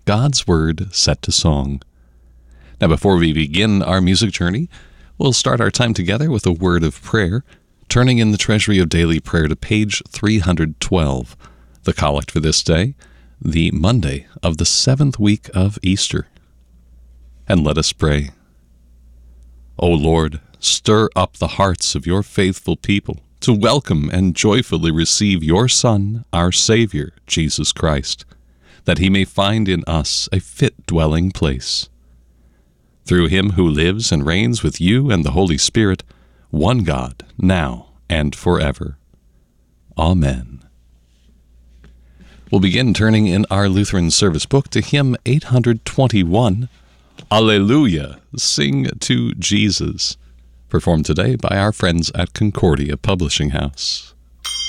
God's Word set to song. Now, before we begin our music journey, we'll start our time together with a word of prayer, turning in the Treasury of Daily Prayer to page 312, the collect for this day, the Monday of the 7th week of Easter. And let us pray. O Lord, stir up the hearts of your faithful people to welcome and joyfully receive your Son, our Savior, Jesus Christ, that he may find in us a fit dwelling place. Through him who lives and reigns with you and the Holy Spirit, one God, now and forever. Amen. We'll begin turning in our Lutheran service book to hymn 821, Alleluia, Sing to Jesus, performed today by our friends at Concordia Publishing House.